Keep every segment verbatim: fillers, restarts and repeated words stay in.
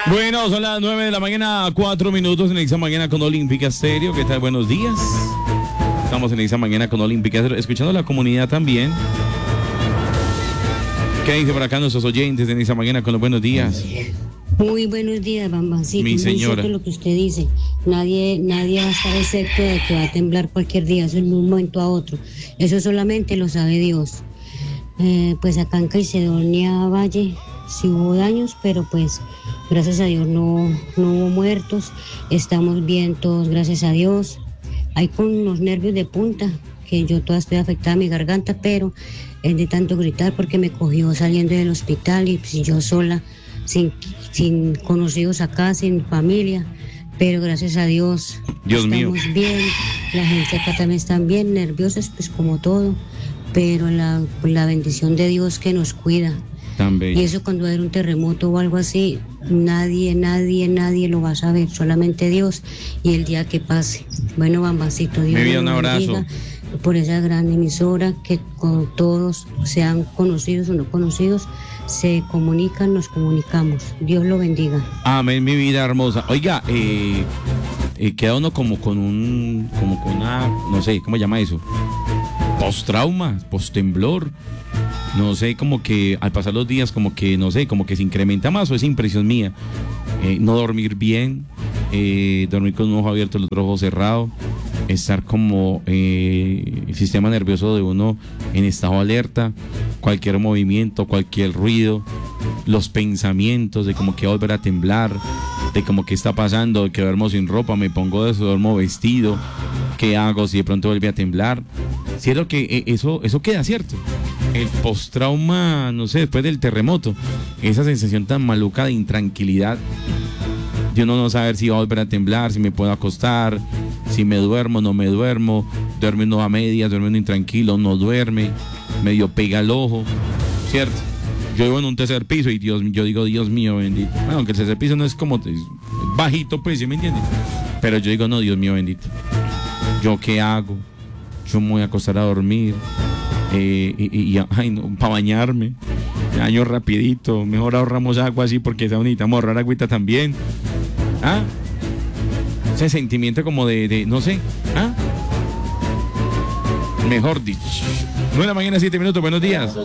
Bueno, son las nueve de la mañana, cuatro minutos en esta mañana con Olímpica Stereo. ¿Qué tal? Buenos días. Estamos en esta mañana con Olímpica Stereo, escuchando a la comunidad también. ¿Qué dice por acá nuestros oyentes en esta mañana con los buenos días? Muy buenos días, Bambancito. Mi señora. Muy cierto lo que usted dice. Nadie, nadie va a estar excepto de que va a temblar cualquier día, eso es de un momento a otro. Eso solamente lo sabe Dios. Eh, pues acá en Caicedonia Valle sí hubo daños, pero pues gracias a Dios no, no hubo muertos. Estamos bien todos, gracias a Dios. Hay con unos nervios de punta, que yo toda estoy afectada a mi garganta, pero es de tanto gritar porque me cogió saliendo del hospital y pues, yo sola, sin, sin conocidos acá, sin familia. Pero gracias a Dios, Dios estamos mío. bien. La gente acá también están bien, nerviosas, pues como todo. Pero la, la bendición de Dios que nos cuida. Tan bello. Y eso cuando hay un terremoto o algo así, nadie, nadie, nadie lo va a saber, solamente Dios y el día que pase. Bueno, Bambancito, Dios Mi vida, un nos abrazo. bendiga por esa gran emisora que con todos, sean conocidos o no conocidos, se comunican, nos comunicamos. Dios lo bendiga. Amén, mi vida hermosa. Oiga, eh, eh, queda uno como con un, como con una, no sé, ¿cómo se llama eso? Post-trauma, post-temblor. No sé, como que al pasar los días, como que, no sé, como que se incrementa más, o es impresión mía. Eh, no dormir bien, eh, dormir con un ojo abierto, el otro ojo cerrado, estar como eh, el sistema nervioso de uno en estado alerta, cualquier movimiento, cualquier ruido, los pensamientos de como que volver a temblar, de como que está pasando, de que duermo sin ropa, me pongo de eso, duermo vestido, ¿qué hago si de pronto vuelve a temblar? Cierto que eh, eso, eso queda, ¿cierto? El post-trauma, no sé, después del terremoto, esa sensación tan maluca de intranquilidad, de uno no saber si va a volver a temblar, si me puedo acostar, si me duermo, no me duermo, duerme uno a medias, duerme uno intranquilo, no duerme, medio pega el ojo, ¿cierto? Yo vivo en un tercer piso y Dios, yo digo, Dios mío bendito. Bueno, aunque el tercer piso no es como es bajito, pues, ¿sí me entiendes? Pero yo digo, no, Dios mío bendito. ¿Yo qué hago? Yo me voy a acostar a dormir. Eh, y, y, y ay, no, para bañarme, me baño rapidito, mejor ahorramos agua así porque necesitamos ahorrar agüita también. ¿Ah? Ese sentimiento como de, de no sé, ¿ah? Mejor dicho. nueve de la mañana, siete minutos, buenos días.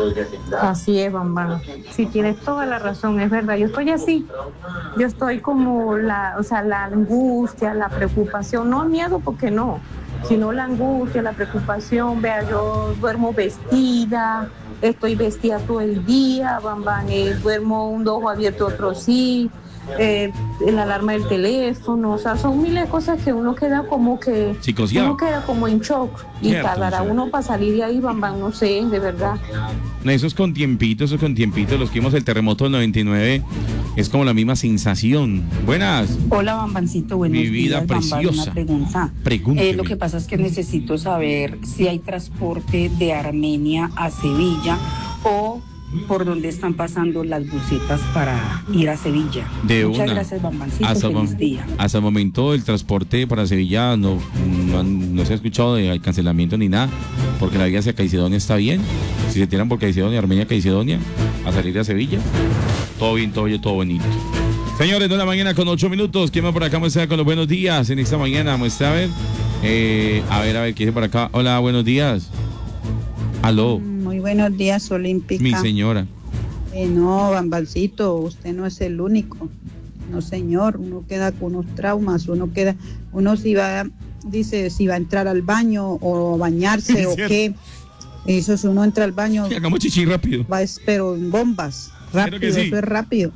Así es, Bambán. Sí, tienes toda la razón, es verdad. Yo estoy así. Yo estoy como la, o sea, la angustia, la preocupación, no miedo porque no, sino la angustia, la preocupación. Vea, yo duermo vestida, estoy vestida todo el día, Bambán, eh, duermo un ojo abierto, otro sí. Eh, la alarma del teléfono, o sea, son miles de cosas que uno queda como que Psicoseado. uno queda como en shock y Cierto, tardará sí. uno para salir de ahí, Bambán, no sé, de verdad. Eso es con tiempito, eso es con tiempito. Los que vimos el terremoto del noventa y nueve es como la misma sensación. Buenas. Hola, Bambancito, buenos Mi vida días. Bambán, preciosa. una pregunta. Pregúnteme. Eh, lo que pasa es que necesito saber si hay transporte de Armenia a Sevilla o por dónde están pasando las busetas para ir a Sevilla. De Muchas una. gracias, Bambancito, Hasta, feliz mom- día. hasta el momento el transporte para Sevilla no, no, han- no se ha escuchado de cancelamiento ni nada, porque la vía hacia Caicedonia está bien. Si se tiran por Caicedonia, Armenia, Caicedonia, a salir de Sevilla, todo bien, todo bien, todo bonito. Señores, de la mañana con ocho minutos. ¿Quién va por acá? Muestra con los buenos días en esta mañana. Muestra a ver. Eh, a ver, a ver, ¿qué dice por acá? Hola, buenos días. Aló, Muy buenos días, Olímpica. mi señora. Eh, no, Bambancito, usted no es el único. No, señor, uno queda con unos traumas, uno queda, uno si va, dice si va a entrar al baño o bañarse Es o cierto. qué. Eso si uno entra al baño, Y hagamos chichi rápido. va, es- pero en bombas, Claro rápido, que sí. eso es rápido.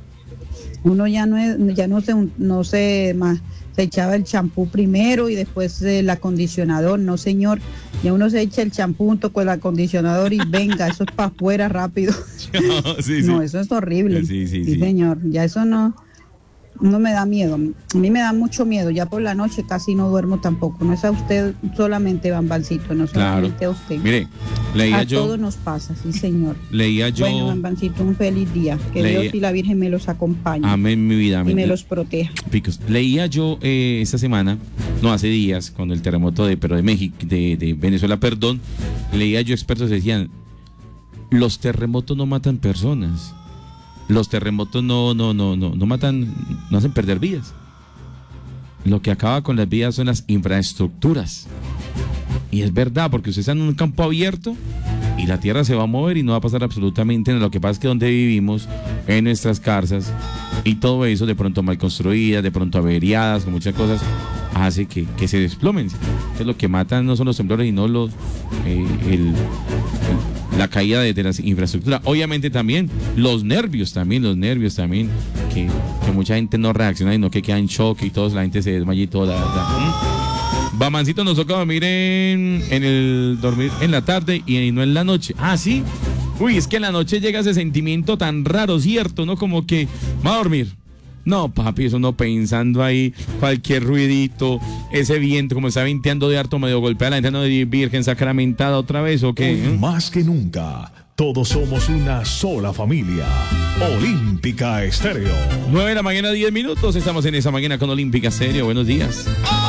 Uno ya no es, ya no se, no se más, se echaba el champú primero y después el acondicionador, no señor, ya uno se echa el champú junto con el acondicionador y venga, eso es para afuera rápido. sí, sí. No, eso es horrible. Sí, sí, sí. señor, ya eso no, no me da miedo. A mí me da mucho miedo, ya por la noche casi no duermo tampoco. No es a usted solamente, Bambancito, no Claro. solamente a usted. Mire, leía a yo, todos nos pasa, sí señor. leía yo. Bueno, Bambancito, un feliz día. Que Leía- Dios y la Virgen me los acompañen Amén, mi vida. y amén. me los proteja. Picos. Leía yo eh, esta semana, no hace días, con el terremoto de, pero de México, de, de Venezuela, perdón, leía yo expertos que decían, los terremotos no matan personas, los terremotos no, no, no, no, no matan, no hacen perder vidas. Lo que acaba con las vidas son las infraestructuras. Y es verdad, porque usted está en un campo abierto y la tierra se va a mover y no va a pasar absolutamente nada. Lo que pasa es que donde vivimos, en nuestras casas y todo eso, de pronto mal construidas, de pronto averiadas, con muchas cosas, hace que, que se desplomen. Entonces lo que matan no son los temblores, sino los, eh, el, el, la caída de, de las infraestructuras. Obviamente también los nervios, también los nervios también, que, que mucha gente no reacciona y no que queda en shock y todos, la gente se desmaya y toda la verdad. Bamancito nos toca dormir en, en el dormir en la tarde y no en la noche. Ah, sí. Uy, es que en la noche llega ese sentimiento tan raro, ¿cierto? ¿No? Como que va a dormir. No, papi, eso no pensando ahí, cualquier ruidito, ese viento, como está venteando de harto, medio golpea a la gente, no de Virgen Sacramentada otra vez, ¿o qué? ¿Eh? Más que nunca, todos somos una sola familia. Olímpica Estéreo. nueve de la mañana, diez minutos, estamos en esa mañana con Olímpica Estéreo. Buenos días.